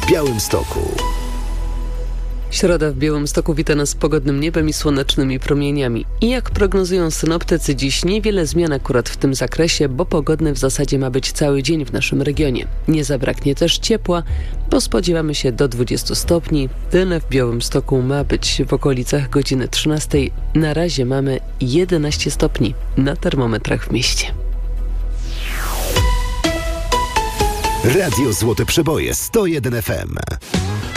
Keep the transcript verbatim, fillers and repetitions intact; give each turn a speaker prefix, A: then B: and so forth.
A: w Białymstoku.
B: Środa w Białymstoku wita nas pogodnym niebem i słonecznymi promieniami. I jak prognozują synoptycy, dziś niewiele zmian akurat w tym zakresie, bo pogodny w zasadzie ma być cały dzień w naszym regionie. Nie zabraknie też ciepła, bo spodziewamy się do dwudziestu stopni. Tyle w Białymstoku ma być w okolicach godziny trzynastej. Na razie mamy jedenaście stopni na termometrach w mieście.
A: Radio Złote Przeboje sto jeden F M.